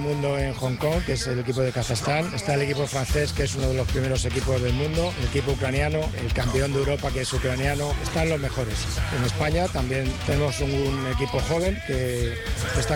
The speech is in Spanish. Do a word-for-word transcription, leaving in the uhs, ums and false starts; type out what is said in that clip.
mundo en Hong Kong, que es el equipo de Kazajstán. Está el equipo francés, que es uno de los primeros equipos del mundo. El equipo ucraniano, el campeón de Europa, que es ucraniano. Están los mejores. En España también tenemos un, un equipo joven que está